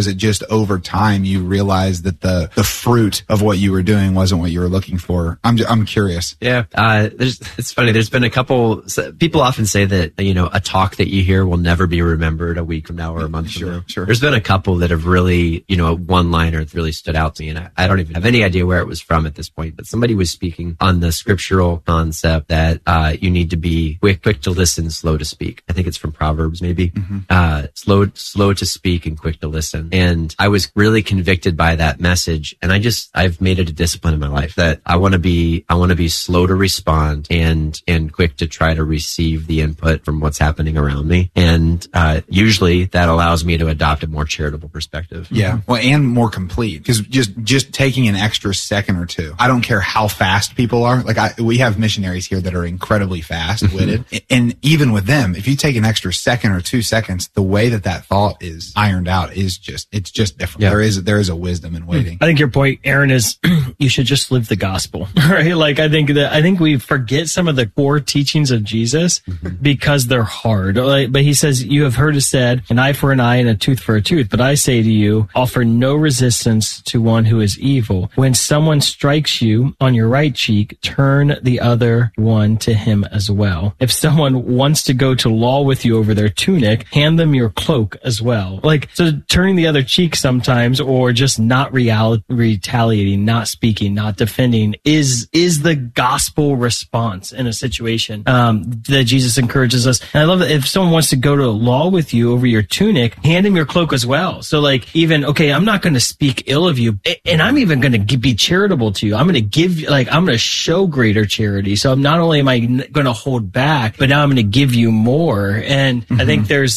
Was it just over time you realized that the fruit of what you were doing wasn't what you were looking for? I'm curious. Yeah. It's funny. There's been a couple, people often say that, a talk that you hear will never be remembered a week from now or a month from now. Sure. There's been a couple that have really, a one-liner that really stood out to me. And I don't even have any idea where it was from at this point, but somebody was speaking on the scriptural concept that, you need to be quick to listen, slow to speak. I think it's from Proverbs, maybe. Mm-hmm. Slow to speak and quick to listen. And I was really convicted by that message. And I've made it a discipline in my life that I want to be slow to respond and quick to try to receive the input from what's happening around me. And, usually that allows me to adopt a more charitable perspective. Yeah. Well, and more complete, because just taking an extra second or two. I don't care how fast people are. Like we have missionaries here that are incredibly fast-witted. And even with them, if you take an extra second or 2 seconds, the way that thought is ironed out is it's just different. Yeah. There is a wisdom in waiting. I think your point, Aaron, is you should just live the gospel, right? Like I think we forget some of the core teachings of Jesus because they're hard. But he says, you have heard it said, an eye for an eye and a tooth for a tooth. But I say to you, offer no resistance to one who is evil. When someone strikes you on your right cheek, turn the other one to him as well. If someone wants to go to law with you over their tunic, hand them your cloak as well. Like, so turning the other cheek sometimes, or just not retaliating, not speaking, not defending is the gospel response in a situation, that Jesus encourages us. And I love that if someone wants to go to law with you over your tunic, hand him your cloak as well. So like, even, okay, I'm not going to speak ill of you, and I'm even going to be charitable to you. I'm going to show greater charity. So not only am I going to hold back, but now I'm going to give you more. And I think there's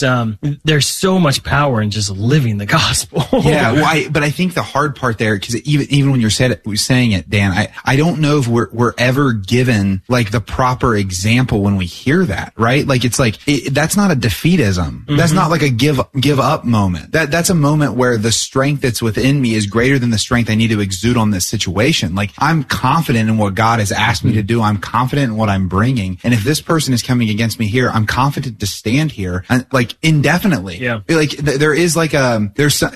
so much power in just living the gospel. Yeah. Well, but I think the hard part there, because even when you're saying it, Dan, I don't know if we're ever given like the proper example when we hear that, right? Like that's not a defeatism. That's not like a give up moment. That's a moment where the strength that's within me is greater than the strength I need to exude on this situation. Like I'm confident in what God has asked me to do. I'm confident in what I'm bringing. And if this person is coming against me here, I'm confident to stand here and like indefinitely. Yeah. Like there is like I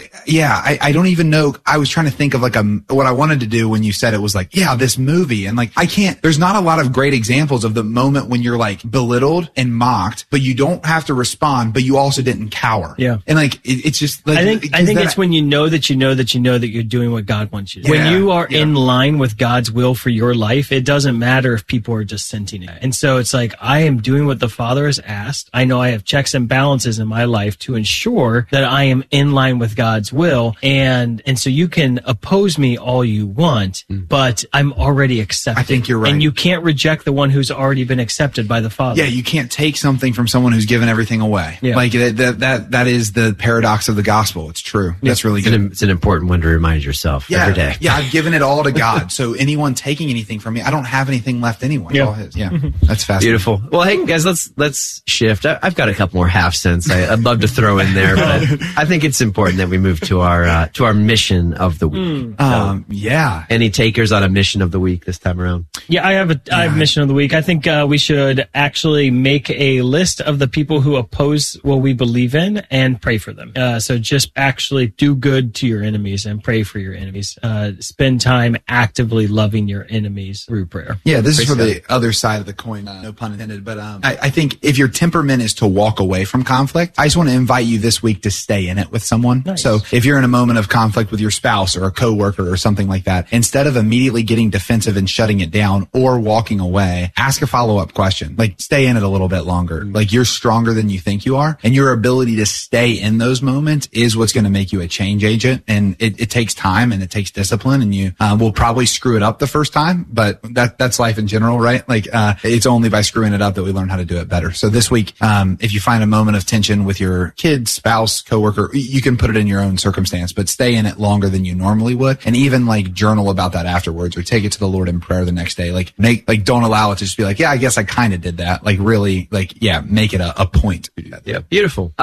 don't even know. I was trying to think of like what I wanted to do when you said it was like, yeah, this movie. And like, there's not a lot of great examples of the moment when you're like belittled and mocked, but you don't have to respond, but you also didn't cower. Yeah. And like, it's just like, I think it's when you know that you're doing what God wants you to do. When you are in line with God's will for your life, it doesn't matter if people are dissenting it. And so it's like, I am doing what the Father has asked. I know I have checks and balances in my life to ensure that I am in line with God's will. And so you can oppose me all you want, but I'm already accepted. I think you're right. And you can't reject the one who's already been accepted by the Father. Yeah, you can't take something from someone who's given everything away. Yeah. Like that is the paradox of the gospel. It's true. Yeah. That's really good. It's an important one to remind yourself every day. Yeah, I've given it all to God. So anyone taking anything from me, I don't have anything left anyway. Yeah. All his. Yeah. That's fascinating. Beautiful. Well, hey guys, let's shift. I've got a couple more half cents I'd love to throw in there, but I think it's important that we move to our mission of the week. Yeah. Any takers on a mission of the week this time around? Yeah, I have a mission of the week. I think we should actually make a list of the people who oppose what we believe in and pray for them. So just actually do good to your enemies and pray for your enemies. Spend time actively loving your enemies through prayer. Yeah, this is for the other side of the coin, no pun intended. But I think if your temperament is to walk away from conflict, I just want to invite you this week to stay in it with someone. Nice. So if you're in a moment of conflict with your spouse or a coworker or something like that, instead of immediately getting defensive and shutting it down or walking away, ask a follow-up question. Like, stay in it a little bit longer. Like, you're stronger than you think you are, and your ability to stay in those moments is what's going to make you a change agent. And it takes time and it takes discipline, and you will probably screw it up the first time, but that's life in general, right? Like, it's only by screwing it up that we learn how to do it better. So this week, if you find a moment of tension with your kid, spouse, coworker, you can put it in your own circumstance, but stay in it longer than you normally would. And even like journal about that afterwards, or take it to the Lord in prayer the next day. Like don't allow it to just be like, yeah, I guess I kind of did that. Like really, make it a point to do that. Yeah. Beautiful.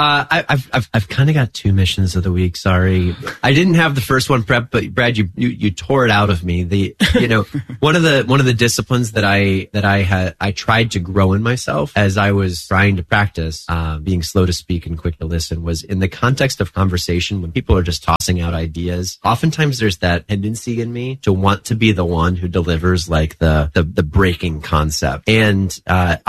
I've kind of got two missions of the week. Sorry. I didn't have the first one prepped, but Brad, you tore it out of me. One of the disciplines that I tried to grow in myself as I was trying to practice, being slow to speak and quick to listen, was in the context of conversation. conversation, when people are just tossing out ideas, oftentimes there's that tendency in me to want to be the one who delivers like the breaking concept. And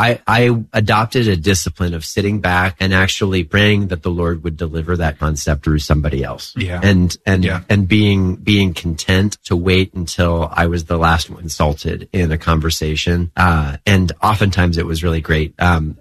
I adopted a discipline of sitting back and actually praying that the Lord would deliver that concept through somebody else. Yeah. And being content to wait until I was the last one consulted in a conversation. And oftentimes it was really great.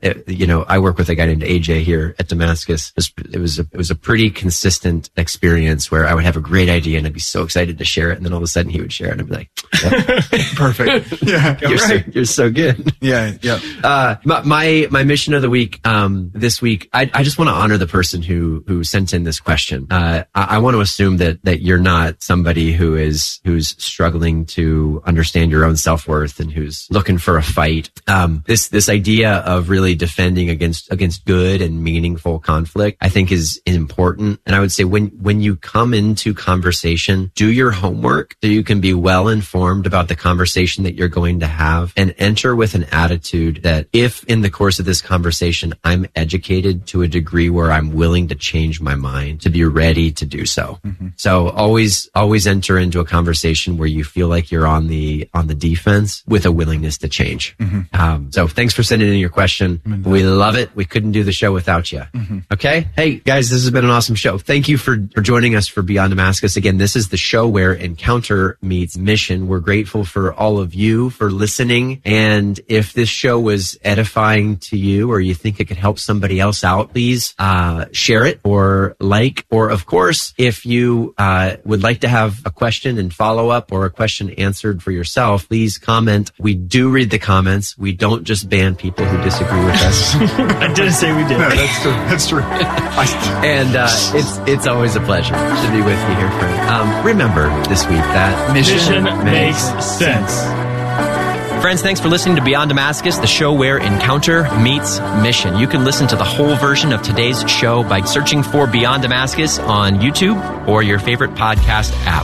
I work with a guy named AJ here at Damascus. It was a pretty consistent experience where I would have a great idea and I'd be so excited to share it. And then all of a sudden he would share it and I'd be like, yep. Perfect. Yeah. You're so good. Yeah. Yeah. My mission of the week, this week, I just want to honor the person who sent in this question. I want to assume that you're not somebody who's struggling to understand your own self-worth and who's looking for a fight. This idea of really defending against good and meaningful conflict, I think is important. And I would say when you come into conversation, do your homework so you can be well informed about the conversation that you're going to have, and enter with an attitude that if in the course of this conversation, I'm educated to a degree where I'm willing to change my mind, to be ready to do so. Mm-hmm. So always enter into a conversation where you feel like you're on the defense with a willingness to change. Mm-hmm. So thanks for sending in your question. Mm-hmm. We love it. We couldn't do the show without you. Mm-hmm. Okay. Hey guys, this has been an awesome show. Thank you for joining us for Beyond Damascus. Again, this is the show where encounter meets mission. We're grateful for all of you for listening. And if this show was edifying to you, or you think it could help somebody else out, please share it or like, or of course, if you would like to have a question and follow up or a question answered for yourself, please comment. We do read the comments. We don't just ban people who disagree with us. I didn't say we did. No, that's true. And it's always a pleasure to be with you here, friend. Remember this week that mission makes sense. Friends, thanks for listening to Beyond Damascus, the show where encounter meets mission. You can listen to the whole version of today's show by searching for Beyond Damascus on YouTube or your favorite podcast app.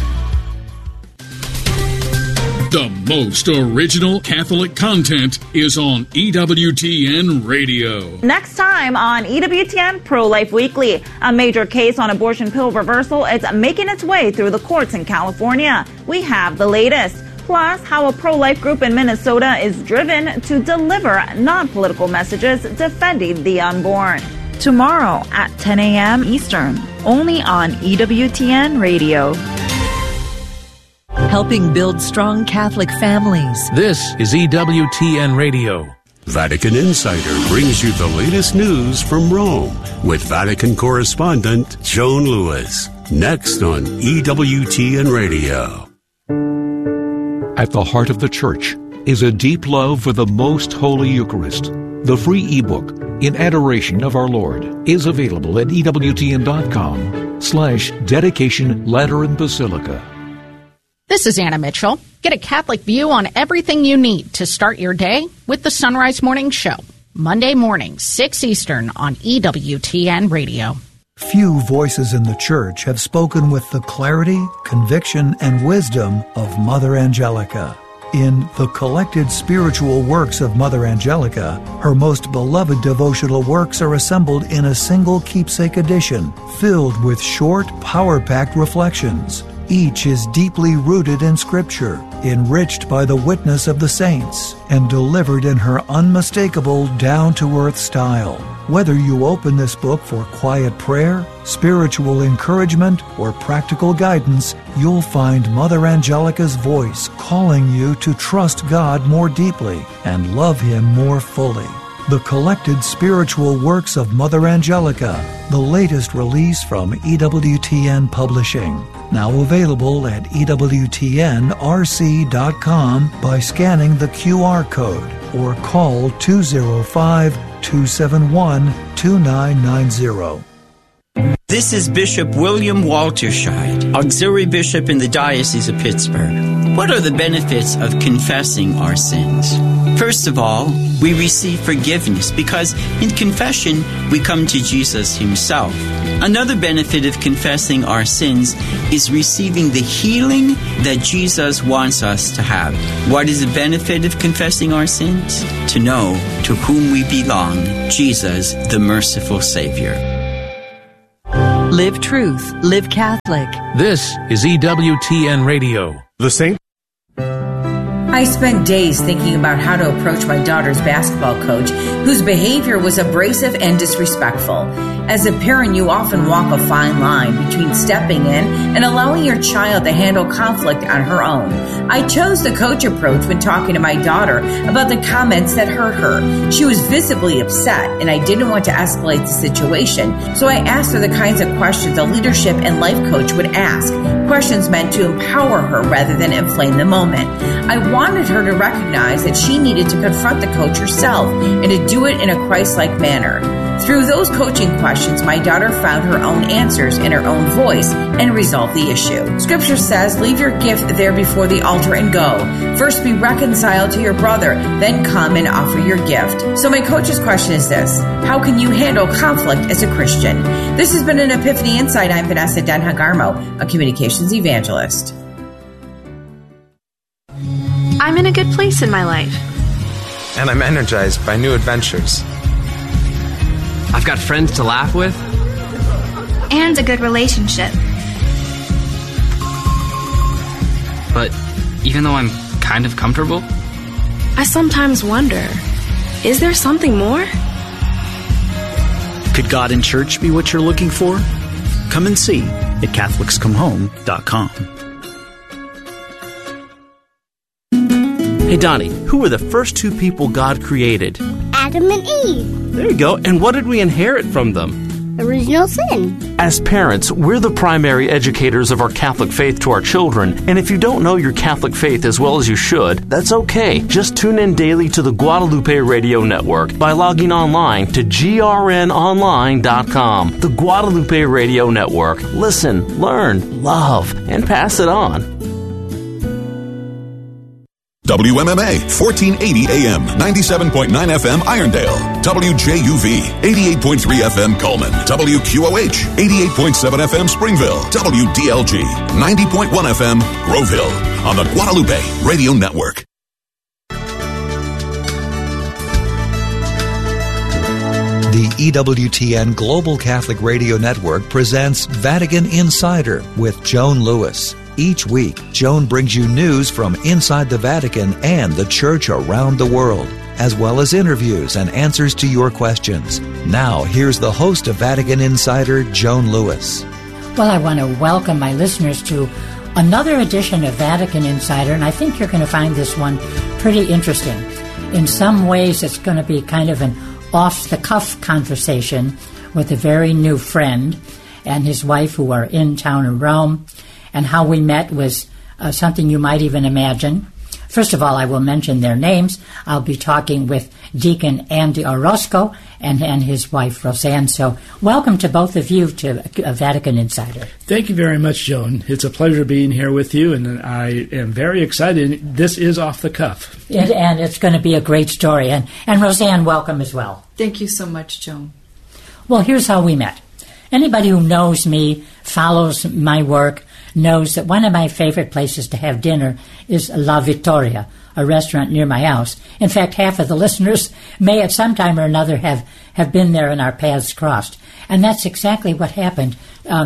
The most original Catholic content is on EWTN Radio. Next time on EWTN Pro-Life Weekly, a major case on abortion pill reversal is making its way through the courts in California. We have the latest. Plus, how a pro-life group in Minnesota is driven to deliver non-political messages defending the unborn. Tomorrow at 10 a.m. Eastern, only on EWTN Radio. Helping build strong Catholic families. This is EWTN Radio. Vatican Insider brings you the latest news from Rome with Vatican correspondent Joan Lewis. Next on EWTN Radio. At the heart of the Church is a deep love for the Most Holy Eucharist. The free ebook, In Adoration of Our Lord, is available at EWTN.com/dedication Lateran Basilica. This is Anna Mitchell. Get a Catholic view on everything you need to start your day with the Sunrise Morning Show. Monday morning, 6 Eastern on EWTN Radio. Few voices in the Church have spoken with the clarity, conviction, and wisdom of Mother Angelica. In the collected spiritual works of Mother Angelica, her most beloved devotional works are assembled in a single keepsake edition, filled with short, power-packed reflections. Each is deeply rooted in Scripture, enriched by the witness of the saints, and delivered in her unmistakable, down-to-earth style. Whether you open this book for quiet prayer, spiritual encouragement, or practical guidance, you'll find Mother Angelica's voice calling you to trust God more deeply and love Him more fully. The collected spiritual works of Mother Angelica, the latest release from EWTN Publishing. Now available at EWTNRC.com by scanning the QR code or call 205-271-2990. This is Bishop William Walterscheid, Auxiliary Bishop in the Diocese of Pittsburgh. What are the benefits of confessing our sins? First of all, we receive forgiveness because in confession, we come to Jesus Himself. Another benefit of confessing our sins is receiving the healing that Jesus wants us to have. What is the benefit of confessing our sins? To know to whom we belong, Jesus, the merciful Savior. Live truth. Live Catholic. This is EWTN Radio. The Saint. I spent days thinking about how to approach my daughter's basketball coach, whose behavior was abrasive and disrespectful. As a parent, you often walk a fine line between stepping in and allowing your child to handle conflict on her own. I chose the coach approach when talking to my daughter about the comments that hurt her. She was visibly upset, and I didn't want to escalate the situation, so I asked her the kinds of questions a leadership and life coach would ask, questions meant to empower her rather than inflame the moment. I wanted her to recognize that she needed to confront the coach herself and to do it in a Christ-like manner. Through those coaching questions, my daughter found her own answers in her own voice and resolved the issue. Scripture says, leave your gift there before the altar and go. First be reconciled to your brother, then come and offer your gift. So my coach's question is this: how can you handle conflict as a Christian? This has been an Epiphany Insight. I'm Vanessa Denhagarmo, a communications evangelist. I'm in a good place in my life. And I'm energized by new adventures. I've got friends to laugh with. And a good relationship. But even though I'm kind of comfortable, I sometimes wonder, is there something more? Could God and church be what you're looking for? Come and see at CatholicsComeHome.com. Hey, Donnie, who were the first two people God created? Adam and Eve. There you go. And what did we inherit from them? Original sin. As parents, we're the primary educators of our Catholic faith to our children. And if you don't know your Catholic faith as well as you should, that's okay. Just tune in daily to the Guadalupe Radio Network by logging online to grnonline.com. The Guadalupe Radio Network. Listen, learn, love, and pass it on. WMMA, 1480 AM, 97.9 FM Irondale. WJUV, 88.3 FM Coleman. WQOH, 88.7 FM Springville. WDLG, 90.1 FM Groveville. On the Guadalupe Radio Network. The EWTN Global Catholic Radio Network presents Vatican Insider with Joan Lewis. Each week, Joan brings you news from inside the Vatican and the Church around the world, as well as interviews and answers to your questions. Now, here's the host of Vatican Insider, Joan Lewis. Well, I want to welcome my listeners to another edition of Vatican Insider, and I think you're going to find this one pretty interesting. In some ways, it's going to be kind of an off-the-cuff conversation with a very new friend and his wife who are in town in Rome. And how we met was something you might even imagine. First of all, I will mention their names. I'll be talking with Deacon Andy Orozco and his wife, Roseanne. So welcome to both of you to Vatican Insider. Thank you very much, Joan. It's a pleasure being here with you, and I am very excited. This is off the cuff. And it's going to be a great story. And Roseanne, welcome as well. Thank you so much, Joan. Well, here's how we met. Anybody who knows me, follows my work, knows that one of my favorite places to have dinner is La Vittoria, a restaurant near my house. In fact, half of the listeners may at some time or another have been there and our paths crossed. And that's exactly what happened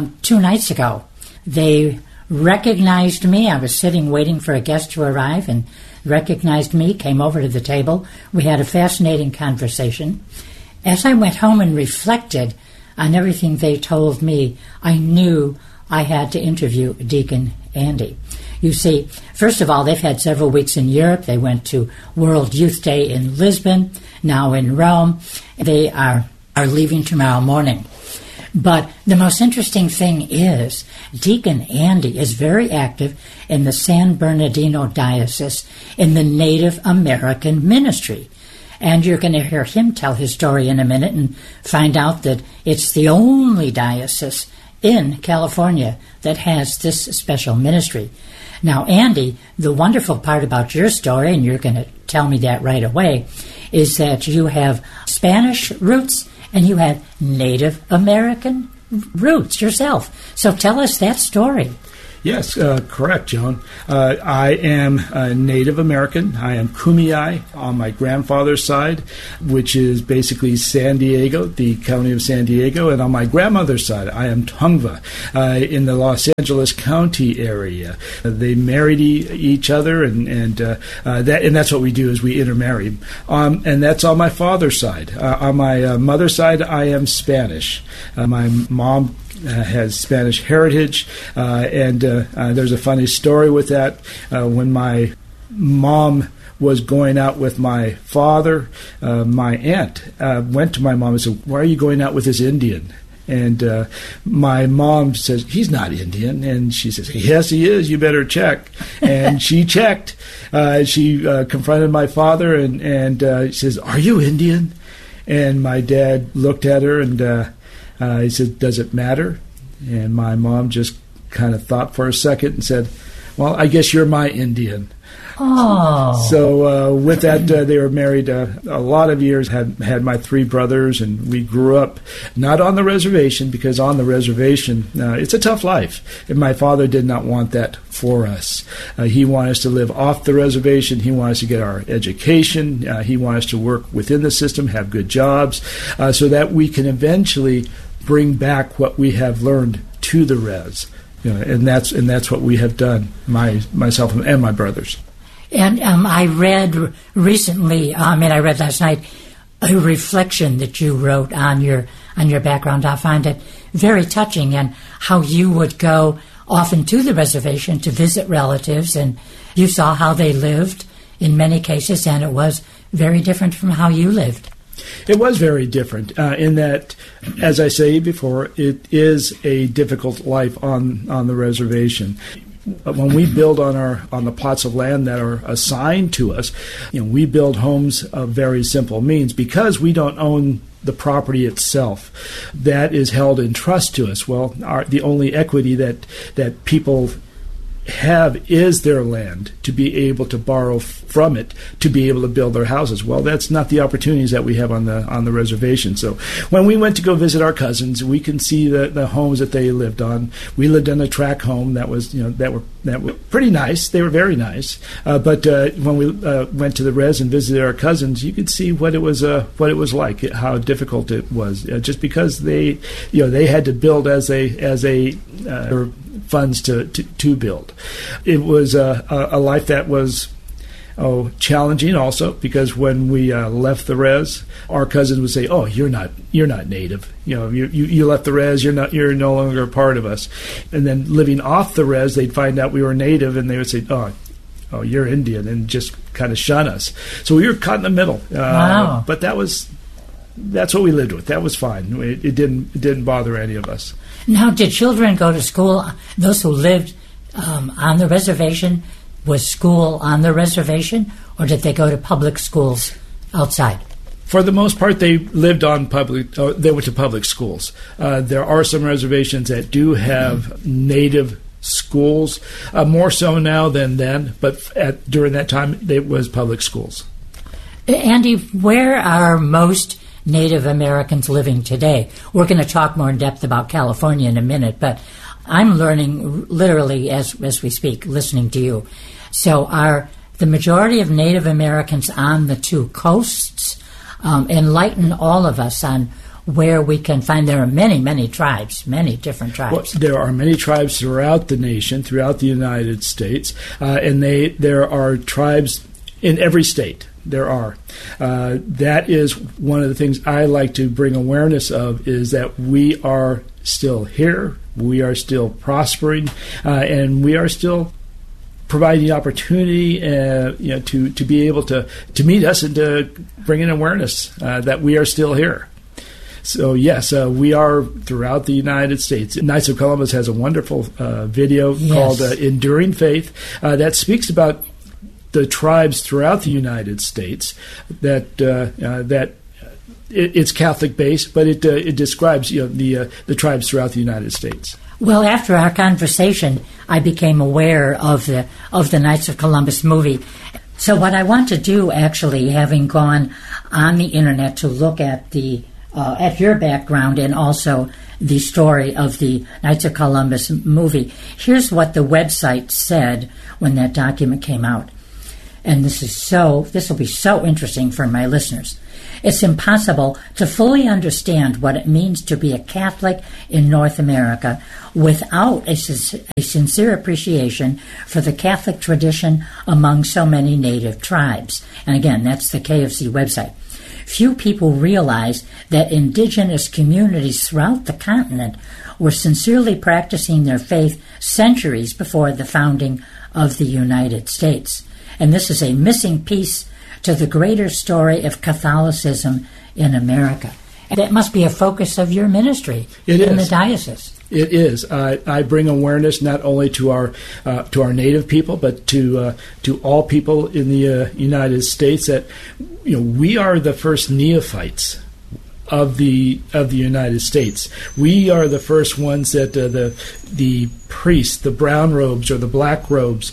2 nights ago. They recognized me. I was sitting waiting for a guest to arrive and recognized me, came over to the table. We had a fascinating conversation. As I went home and reflected on everything they told me, I knew I had to interview Deacon Andy. You see, first of all, they've had several weeks in Europe. They went to World Youth Day in Lisbon, now in Rome. They are leaving tomorrow morning. But the most interesting thing is Deacon Andy is very active in the San Bernardino Diocese in the Native American ministry. And you're going to hear him tell his story in a minute and find out that it's the only diocese in California that has this special ministry. Now, Andy, the wonderful part about your story, and you're going to tell me that right away, is that you have Spanish roots and you have Native American roots yourself. So tell us that story. Yes, correct, Joan. I am Native American. I am Kumeyaay on my grandfather's side, which is basically San Diego, the county of San Diego. And on my grandmother's side, I am Tongva in the Los Angeles County area. They married each other, and that's what we do is we intermarry. And that's on my father's side. On my mother's side, I am Spanish. My mom has Spanish heritage, and there's a funny story with that. When my mom was going out with my father, my aunt went to my mom and said, "Why are you going out with this Indian?" And my mom says, "He's not Indian." And she says, "Yes, he is. You better check." And she checked. She confronted my father and says, "Are you Indian?" And my dad looked at her and he said, "Does it matter?" And my mom just kind of thought for a second and said, "Well, I guess you're my Indian." Oh. So with that, they were married a lot of years, had my 3 brothers, and we grew up not on the reservation, because on the reservation, it's a tough life. And my father did not want that for us. He wanted us to live off the reservation. He wanted us to get our education. He wanted us to work within the system, have good jobs, so that we can eventually bring back what we have learned to the res. And that's what we have done, myself and my brothers. And I read recently, I read last night, a reflection that you wrote on your background. I find it very touching, and how you would go often to the reservation to visit relatives, and you saw how they lived in many cases, and it was very different from how you lived. It was very different in that, as I say before, it is a difficult life on the reservation. When we build on the plots of land that are assigned to us, we build homes of very simple means because we don't own the property itself. That is held in trust to us. Well, the only equity that people have is their land, to be able to borrow from it to be able to build their houses. Well, that's not the opportunities that we have on the reservation. So when we went to go visit our cousins, we can see the homes that they lived on. We lived in a tract home that was that were pretty nice. They were very nice. But when we went to the res and visited our cousins, you could see what it was like, how difficult it was, just because they had to build as a funds to build. It was a life that was challenging also, because when we left the res, our cousins would say, "Oh, you're not native. You left the res. You're no longer a part of us." And then living off the res, they'd find out we were native, and they would say, "Oh, you're Indian," and just kind of shun us. So we were caught in the middle. Wow. But that's what we lived with. That was fine. It didn't bother any of us. Now, did children go to school? Those who lived on the reservation, was school on the reservation, or did they go to public schools outside? For the most part, they lived on they went to public schools. There are some reservations that do have native schools, more so now than then, but during that time, it was public schools. Andy, where are most Native Americans living today? We're going to talk more in depth about California in a minute, but I'm learning literally as we speak, listening to you. So are the majority of Native Americans on the 2 coasts? Enlighten all of us on where we can find. There are many, many tribes, many different tribes. Well, there are many tribes throughout the nation, throughout the United States, and there are tribes in every state. There are. That is one of the things I like to bring awareness of, is that we are still here, we are still prospering, and we are still providing opportunity to be able to meet us and to bring in awareness that we are still here. So yes, we are throughout the United States. Knights of Columbus has a wonderful video called Enduring Faith that speaks about the tribes throughout the United States. That it's Catholic based, but it describes the tribes throughout the United States. Well, after our conversation, I became aware of the Knights of Columbus movie. So what I want to do, actually, having gone on the internet to look at the at your background and also the story of the Knights of Columbus movie. Here's what the website said when that document came out. And this will be so interesting for my listeners. It's impossible to fully understand what it means to be a Catholic in North America without a sincere appreciation for the Catholic tradition among so many native tribes. And again, that's the KFC website. Few people realize that indigenous communities throughout the continent were sincerely practicing their faith centuries before the founding of the United States. And this is a missing piece to the greater story of Catholicism in America. And that must be a focus of your ministry in the diocese. It is. I bring awareness not only to our native people, but to all people in the United States that we are the first neophytes of the United States. We are the first ones that the priests, the brown robes or the black robes,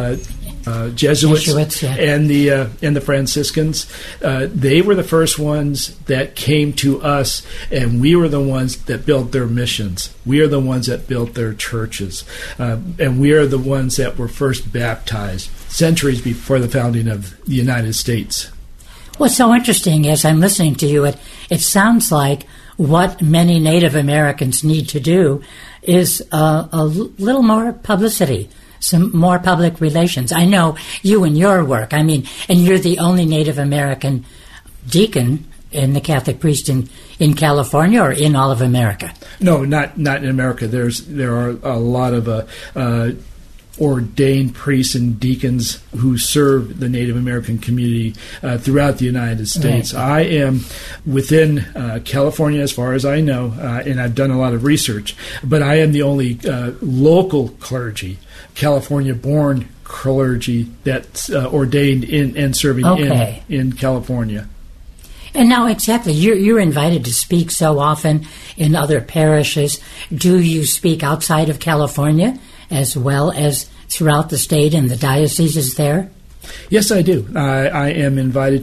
Jesuits and the Franciscans, they were the first ones that came to us, and we were the ones that built their missions. We are the ones that built their churches, and we are the ones that were first baptized centuries before the founding of the United States. What's so interesting as I'm listening to you, it sounds like what many Native Americans need to do is a little more publicity, some more public relations. I know you and your work, and you're the only Native American deacon in the Catholic priest in California or in all of America? No, not in America. There are a lot of ordained priests and deacons who serve the Native American community throughout the United States. Right. I am within California as far as I know, and I've done a lot of research, but I am the only local clergy, California-born clergy that's ordained in and serving in California. And now, exactly, you're invited to speak so often in other parishes. Do you speak outside of California as well as throughout the state and the dioceses there? Yes, I do. I am invited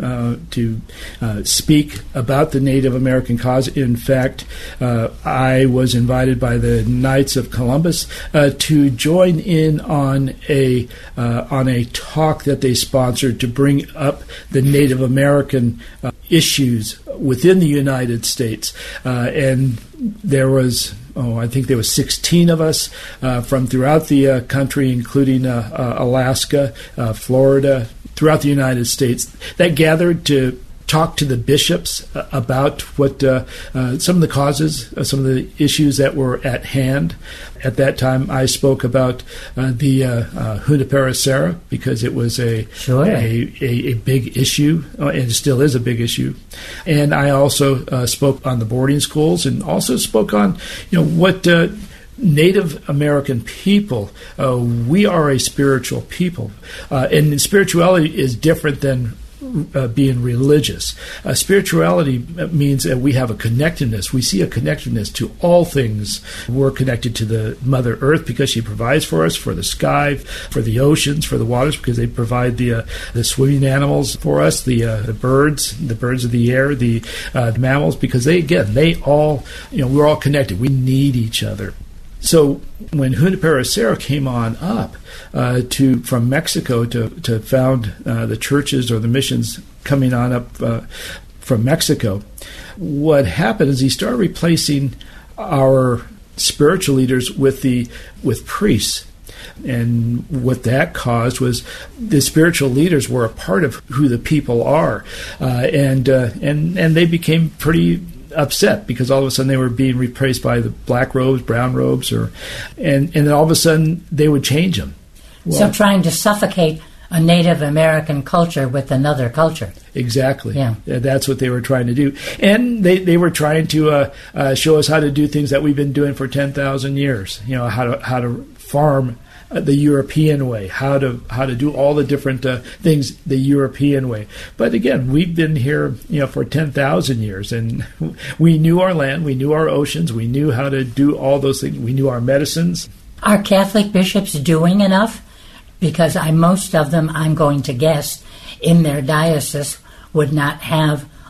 to speak about the Native American cause. In fact, I was invited by the Knights of Columbus to join in on a talk that they sponsored to bring up the Native American issues within the United States, and there was. I think there was 16 of us from throughout the country, including Alaska, Florida, throughout the United States, that gathered to talk to the bishops about what some of the causes, some of the issues that were at hand. At that time, I spoke about the Junipero Serra because it was a big issue, and it still is a big issue. And I also spoke on the boarding schools, and also spoke on what Native American people, we are a spiritual people, and spirituality is different than being religious. Spirituality means that we have a connectedness. We see a connectedness to all things. We're connected to the Mother Earth because she provides for us, for the sky, for the oceans, for the waters, because they provide the swimming animals for us, the birds of the air, the mammals, because they all, we're all connected. We need each other. So when Junipero Serra came on up from Mexico to found the churches or the missions coming on up from Mexico, what happened is he started replacing our spiritual leaders with priests. And what that caused was the spiritual leaders were a part of who the people are, and they became pretty upset because all of a sudden they were being replaced by the black robes, brown robes, and then all of a sudden they would change them. Well, so trying to suffocate a Native American culture with another culture. Exactly. Yeah. That's what they were trying to do. And they were trying to show us how to do things that we've been doing for 10,000 years. How to farm the European way, how to do all the different things the European way. But again, we've been here, for 10,000 years, and we knew our land, we knew our oceans, we knew how to do all those things, we knew our medicines. Are Catholic bishops doing enough? Because most of them, I'm going to guess, in their diocese would not have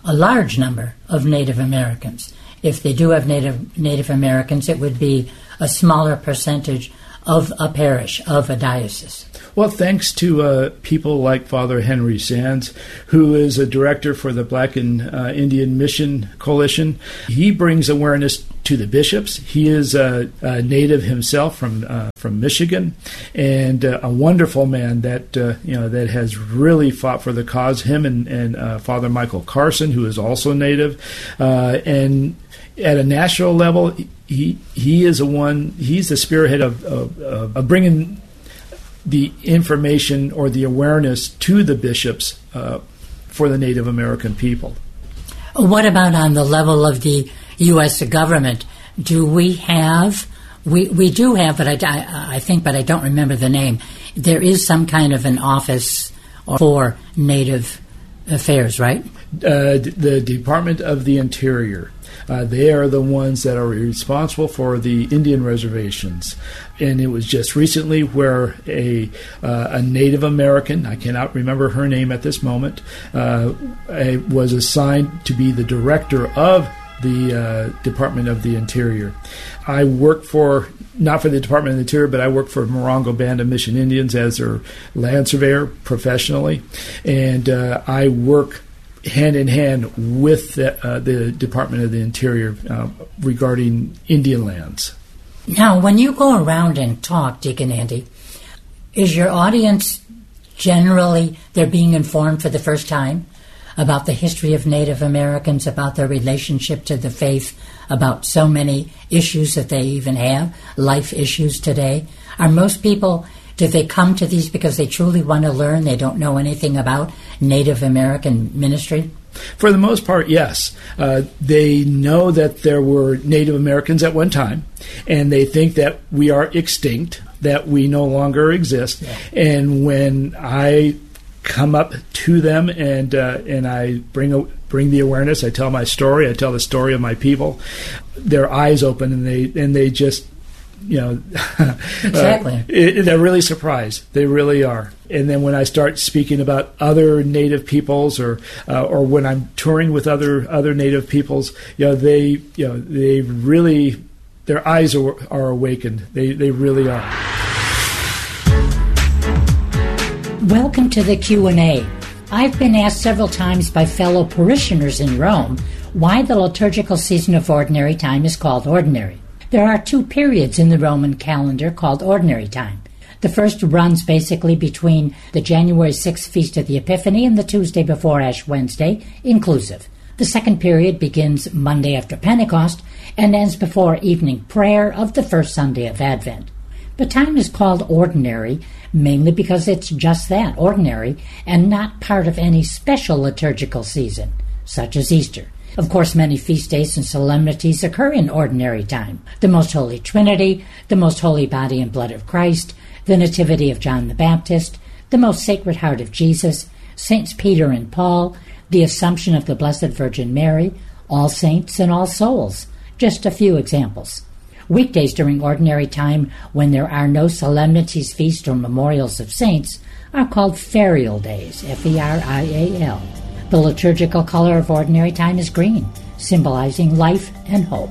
a large number of Native Americans. If they do have Native Americans, it would be a smaller percentage of a parish, of a diocese. Well, thanks to people like Father Henry Sands, who is a director for the Black and Indian Mission Coalition. He brings awareness to the bishops. He is a native himself from Michigan, and a wonderful man that that has really fought for the cause. Him and Father Michael Carson, who is also native, and at a national level, he is he's the spearhead of bringing the information or the awareness to the bishops for the Native American people. What about on the level of the U.S. government? Do we have, we do have, but I think, but I don't remember the name. There is some kind of an office for Native Affairs, right? The Department of the Interior. They are the ones that are responsible for the Indian reservations. And it was just recently where a Native American, I cannot remember her name at this moment, was assigned to be the director of the Department of the Interior. I work for, not for the Department of the Interior, but I work for Morongo Band of Mission Indians as their land surveyor professionally. And I work hand in hand with the Department of the Interior regarding Indian lands. Now, when you go around and talk, Deacon Andy, is your audience generally, they're being informed for the first time about the history of Native Americans, about their relationship to the faith, about so many issues that they even have, life issues today? Are most people, do they come to these because they truly want to learn, they don't know anything about Native American ministry? For the most part, yes. They know that there were Native Americans at one time, and they think that we are extinct, that we no longer exist. Yeah. And when I come up to them and I bring the awareness, I tell my story, I tell the story of my people, their eyes open and they just, exactly. They're really surprised. They really are. And then when I start speaking about other Native peoples, or when I'm touring with other Native peoples, they really, their eyes are awakened. They really are. Welcome to the Q&A. I've been asked several times by fellow parishioners in Rome why the liturgical season of Ordinary Time is called Ordinary. There are 2 periods in the Roman calendar called Ordinary Time. The first runs basically between the January 6th Feast of the Epiphany and the Tuesday before Ash Wednesday, inclusive. The second period begins Monday after Pentecost and ends before evening prayer of the first Sunday of Advent. But time is called ordinary mainly because it's just that, ordinary, and not part of any special liturgical season, such as Easter. Of course, many feast days and solemnities occur in ordinary time. The Most Holy Trinity, the Most Holy Body and Blood of Christ, the Nativity of John the Baptist, the Most Sacred Heart of Jesus, Saints Peter and Paul, the Assumption of the Blessed Virgin Mary, All Saints and All Souls. Just a few examples. Weekdays during ordinary time, when there are no solemnities, feasts, or memorials of saints, are called ferial days, F-E-R-I-A-L. The liturgical color of ordinary time is green, symbolizing life and hope.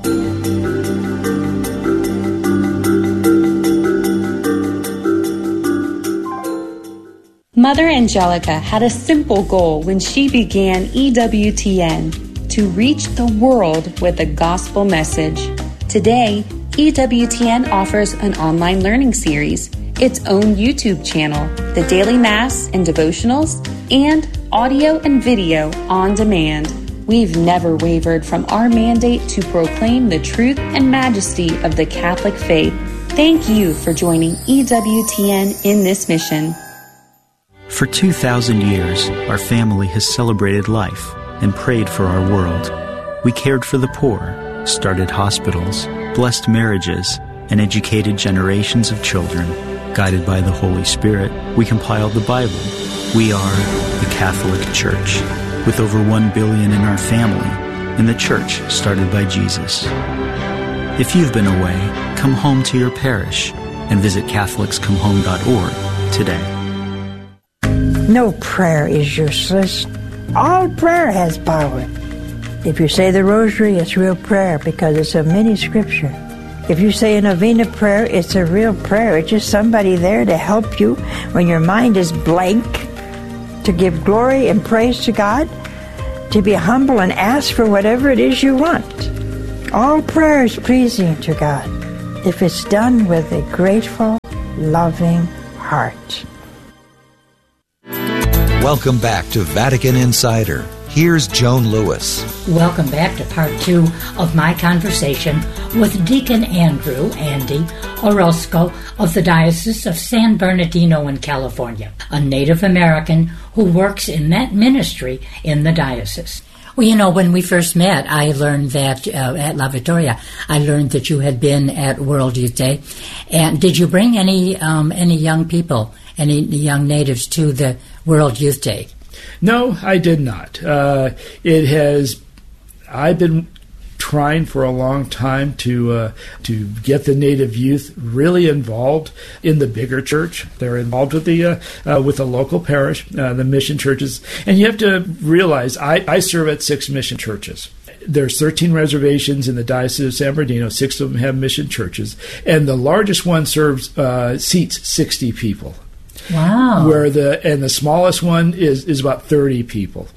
Mother Angelica had a simple goal when she began EWTN: to reach the world with a gospel message. Today, EWTN offers an online learning series, its own YouTube channel, the Daily Mass and devotionals, and audio and video on demand. We've never wavered from our mandate to proclaim the truth and majesty of the Catholic faith. Thank you for joining EWTN in this mission. For 2,000 years, our family has celebrated life and prayed for our world. We cared for the poor, started hospitals, blessed marriages, and educated generations of children. Guided by the Holy Spirit, we compiled the Bible. We are the Catholic Church, with over 1 billion in our family, and the church started by Jesus. If you've been away, come home to your parish and visit CatholicsComeHome.org today. No prayer is useless. All prayer has power. If you say the rosary, it's real prayer because it's a mini scripture. If you say a novena prayer, it's a real prayer. It's just somebody there to help you when your mind is blank, to give glory and praise to God, to be humble and ask for whatever it is you want. All prayer is pleasing to God if it's done with a grateful, loving heart. Welcome back to Vatican Insider. Here's Joan Lewis. Welcome back to part 2 of my conversation with Deacon Andy Orozco of the Diocese of San Bernardino in California, a Native American who works in that ministry in the diocese. Well, when we first met, I learned that at La Victoria, I learned that you had been at World Youth Day. And did you bring any young people, any young natives to the World Youth Day? No, I did not. I've been trying for a long time to get the Native youth really involved in the bigger church. They're involved with the local parish, the mission churches, and you have to realize I serve at 6 mission churches. There's 13 reservations in the Diocese of San Bernardino. 6 of them have mission churches, and the largest one seats 60 people. Wow! The smallest one is about 30 people.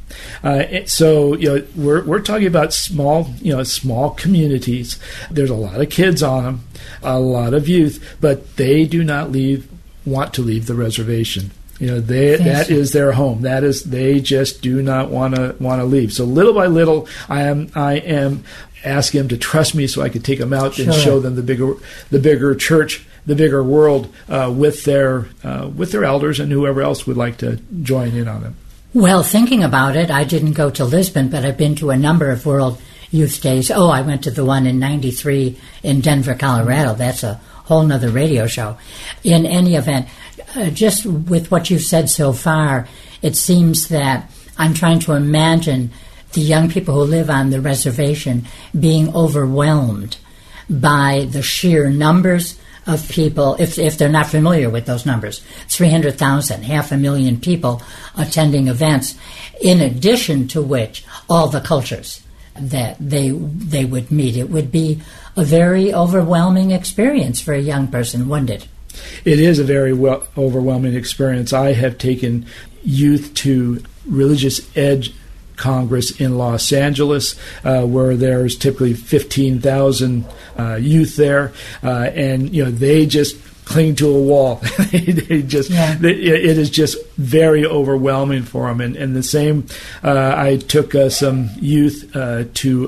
So we're talking about small communities. There's a lot of kids on them, a lot of youth, but they do not want to leave the reservation. That is their home. They just do not want to leave. So little by little, I am asking them to trust me so I can take them out and show them the bigger church, the bigger world with their elders and whoever else would like to join in on them. Well, thinking about it, I didn't go to Lisbon, but I've been to a number of World Youth Days. Oh, I went to the one in '93 in Denver, Colorado. That's a whole nother radio show. In any event, just with what you've said so far, it seems that I'm trying to imagine the young people who live on the reservation being overwhelmed by the sheer numbers of people, if they're not familiar with those numbers. 300,000, 500,000 people attending events, in addition to which all the cultures that they would meet. It would be a very overwhelming experience for a young person, wouldn't it? It is a very overwhelming experience. I have taken youth to Religious Edge Congress in Los Angeles, where there's typically 15,000 youth there, and they just cling to a wall. It is just very overwhelming for them. And the same, I took some youth to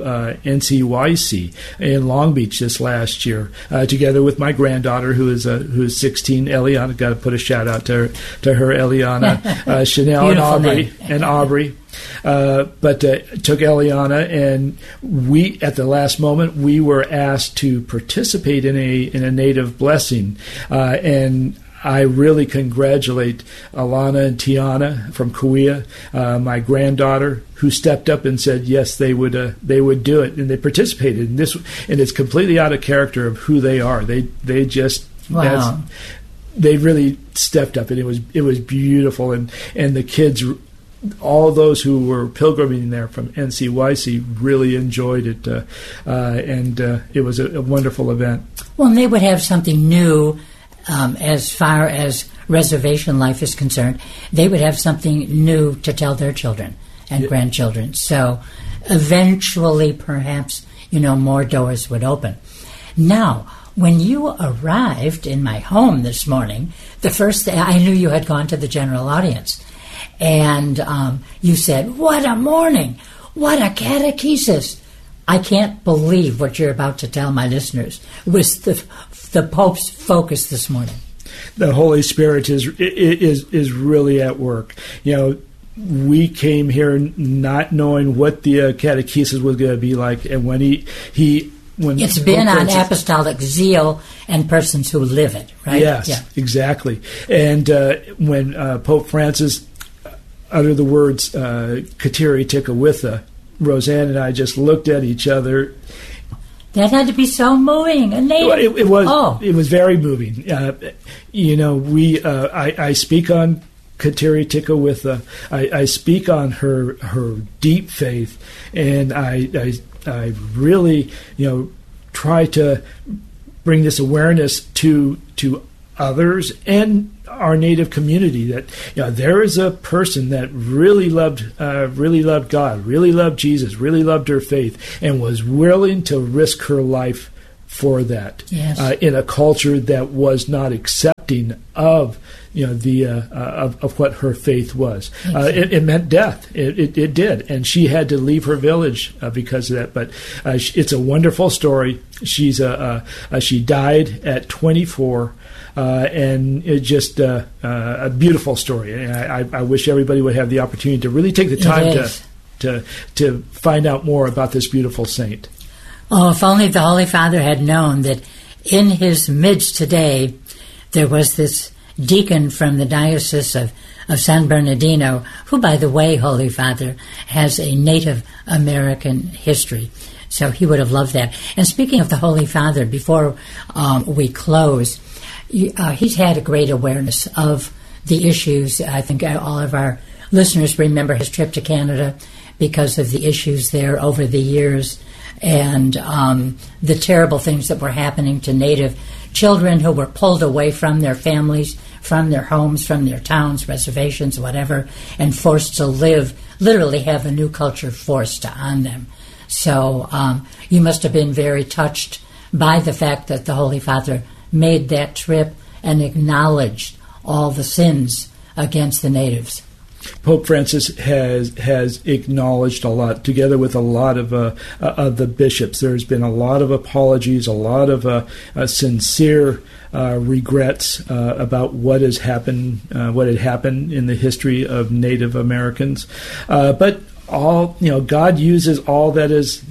NCYC in Long Beach this last year, together with my granddaughter who's 16, Eliana. Got to put a shout out to her, Eliana, Chanel and Aubrey. But took Eliana, and we, at the last moment, we were asked to participate in a native blessing, and I really congratulate Alana and Tiana from Kauai, my granddaughter, who stepped up and said yes, they would do it, and they participated in this, and it's completely out of character of who they are. They just wow. They really stepped up, and it was beautiful, and the kids. All those who were pilgriming there from NCYC really enjoyed it, and it was a wonderful event. Well, and they would have something new as far as reservation life is concerned. They would have something new to tell their children and grandchildren. So eventually, perhaps, more doors would open. Now, when you arrived in my home this morning, the first thing, I knew you had gone to the general audience. And you said, "What a morning! What a catechesis!" I can't believe what you're about to tell my listeners was the Pope's focus this morning. The Holy Spirit is really at work. We came here not knowing what the catechesis was going to be like, and when it's been on apostolic zeal and persons who live it, right? Yes, exactly. And when Pope Francis uttered the words "Kateri Tikawitha," Roseanne and I just looked at each other. That had to be so moving. It was very moving. I speak on Kateri Tekakwitha. I speak on her deep faith, and I really try to bring this awareness to others and our Native community that there is a person that really loved God, really loved Jesus, really loved her faith, and was willing to risk her life for that. Yes. In a culture that was not accepting of of what her faith was. It meant death. It did, and she had to leave her village because of that. But it's a wonderful story. She died at 24. And it's just a beautiful story. And I wish everybody would have the opportunity to really take the time to find out more about this beautiful saint. Oh, if only the Holy Father had known that in his midst today there was this deacon from the Diocese of San Bernardino, who, by the way, Holy Father, has a Native American history. So he would have loved that. And speaking of the Holy Father, before we close, he's had a great awareness of the issues. I think all of our listeners remember his trip to Canada because of the issues there over the years and the terrible things that were happening to Native children who were pulled away from their families, from their homes, from their towns, reservations, whatever, and forced to live, literally have a new culture forced on them. So you must have been very touched by the fact that the Holy Father made that trip and acknowledged all the sins against the natives. Pope Francis has acknowledged a lot, together with a lot of the bishops. There's been a lot of apologies, a lot of sincere regrets about what has happened, what had happened in the history of Native Americans. But God uses all that is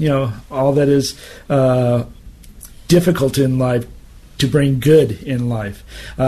difficult in life to bring good in life,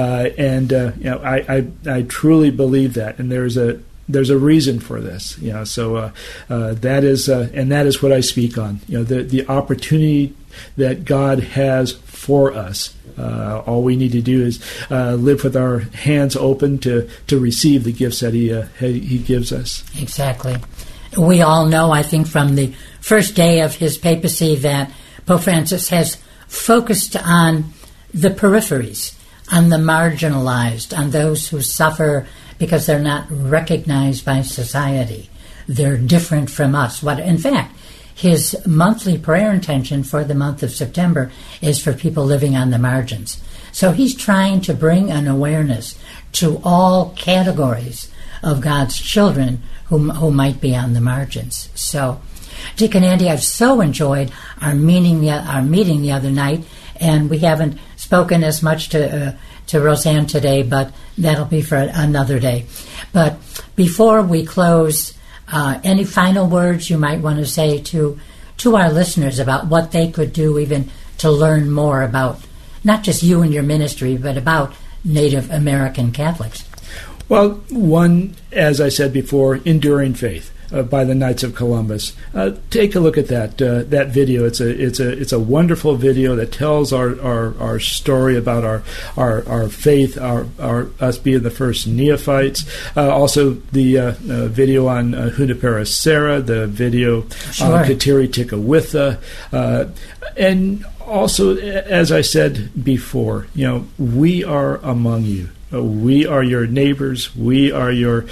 I truly believe that, and there's a reason for this, So that is what I speak on. The opportunity that God has for us. All we need to do is live with our hands open to receive the gifts that He gives us. Exactly. We all know, I think, from the first day of his papacy that Pope Francis has focused on the peripheries, on the marginalized, on those who suffer because they're not recognized by society. They're different from us. In fact, his monthly prayer intention for the month of September is for people living on the margins. So he's trying to bring an awareness to all categories of God's children who might be on the margins. So, Deacon Andy, I've so enjoyed our meeting the other night, and we haven't spoken as much to Roseanne today, but that'll be for another day. But before we close, any final words you might want to say to our listeners about what they could do even to learn more about not just you and your ministry, but about Native American Catholics? Well, one, as I said before, Enduring Faith by the Knights of Columbus. Take a look at that video. It's a wonderful video that tells our story about our faith, our us being the first neophytes. Also, the video on Junipero Serra, the video on Kateri Tekakwitha, and also, as I said before, we are among you. We are your neighbors. We are your.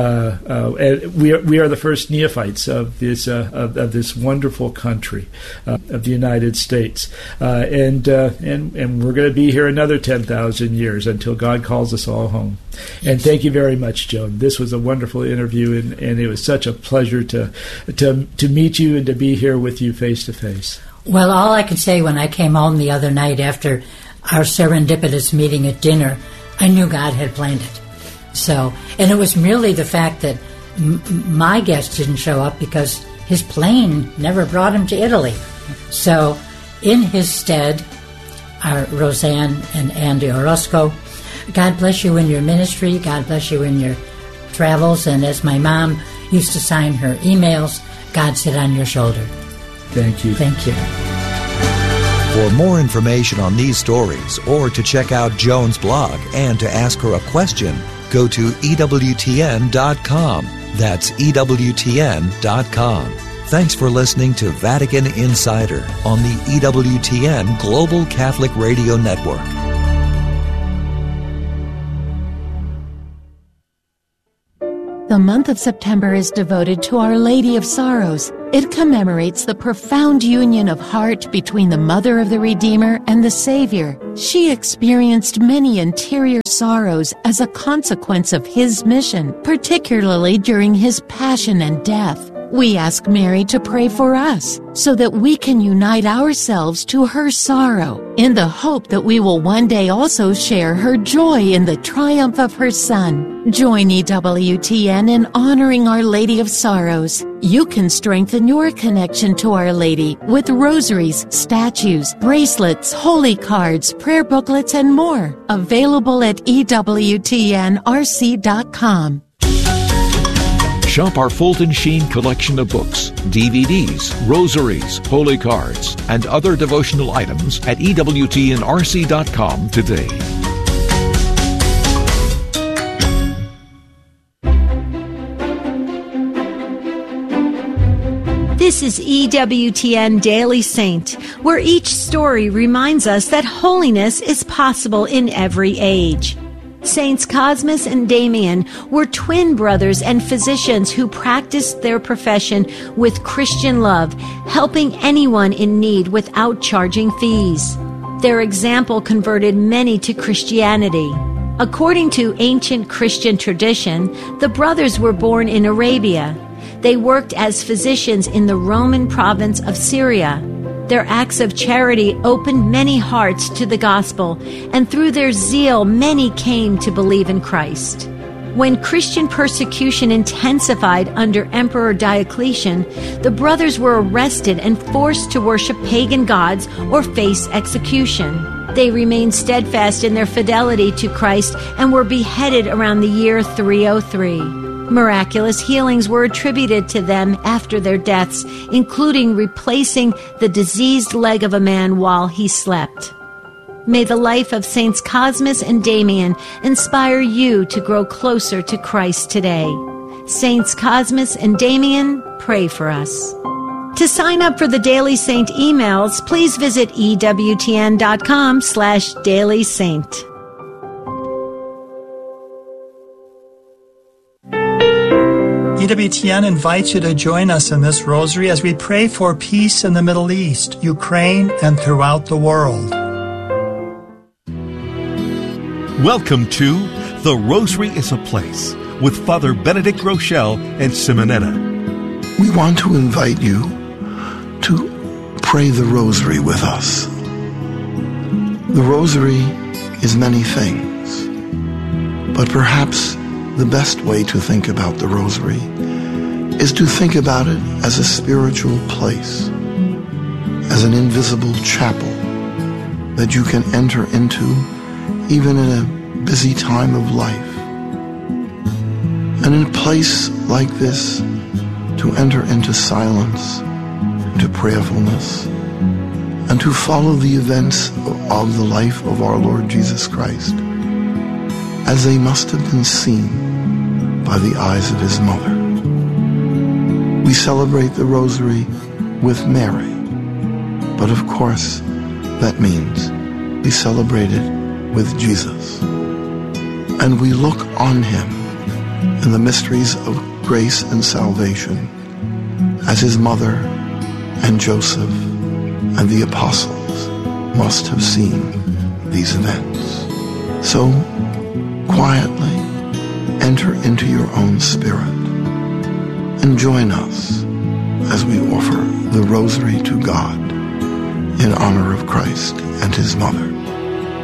We are the first neophytes of this wonderful country, of the United States, and we're going to be here another 10,000 years until God calls us all home. And thank you very much, Joan. This was a wonderful interview, and it was such a pleasure to meet you and to be here with you face to face. Well, all I could say when I came home the other night after our serendipitous meeting at dinner, I knew God had planned it. So, and it was merely the fact that my guest didn't show up because his plane never brought him to Italy. So, in his stead, are Roseanne and Andy Orozco. God bless you in your ministry. God bless you in your travels. And as my mom used to sign her emails, God sit on your shoulder. Thank you. Thank you. For more information on these stories or to check out Joan's blog and to ask her a question, go to EWTN.com. That's EWTN.com. Thanks for listening to Vatican Insider on the EWTN Global Catholic Radio Network. The month of September is devoted to Our Lady of Sorrows. It commemorates the profound union of heart between the Mother of the Redeemer and the Savior. She experienced many interior sorrows as a consequence of His mission, particularly during His passion and death. We ask Mary to pray for us so that we can unite ourselves to her sorrow in the hope that we will one day also share her joy in the triumph of her Son. Join EWTN in honoring Our Lady of Sorrows. You can strengthen your connection to Our Lady with rosaries, statues, bracelets, holy cards, prayer booklets, and more. Available at EWTNRC.com. Shop our Fulton Sheen collection of books, DVDs, rosaries, holy cards, and other devotional items at EWTNRC.com today. This is EWTN Daily Saint, where each story reminds us that holiness is possible in every age. Saints Cosmas and Damian were twin brothers and physicians who practiced their profession with Christian love, helping anyone in need without charging fees. Their example converted many to Christianity. According to ancient Christian tradition, the brothers were born in Arabia. They worked as physicians in the Roman province of Syria. Their acts of charity opened many hearts to the gospel, and through their zeal, many came to believe in Christ. When Christian persecution intensified under Emperor Diocletian, the brothers were arrested and forced to worship pagan gods or face execution. They remained steadfast in their fidelity to Christ and were beheaded around the year 303. Miraculous healings were attributed to them after their deaths, including replacing the diseased leg of a man while he slept. May the life of Saints Cosmas and Damian inspire you to grow closer to Christ today. Saints Cosmas and Damian, pray for us. To sign up for the Daily Saint emails, please visit EWTN.com/dailysaint. EWTN invites you to join us in this rosary as we pray for peace in the Middle East, Ukraine, and throughout the world. Welcome to The Rosary is a Place with Father Benedict Rochelle and Simonetta. We want to invite you to pray the Rosary with us. The Rosary is many things, but perhaps the best way to think about the Rosary is to think about it as a spiritual place, as an invisible chapel that you can enter into even in a busy time of life. And in a place like this, to enter into silence, into prayerfulness, and to follow the events of the life of our Lord Jesus Christ as they must have been seen by the eyes of His mother. We celebrate the Rosary with Mary, but of course that means we celebrate it with Jesus. And we look on Him in the mysteries of grace and salvation as His mother and Joseph and the apostles must have seen these events. So, quietly enter into your own spirit and join us as we offer the Rosary to God in honor of Christ and His mother.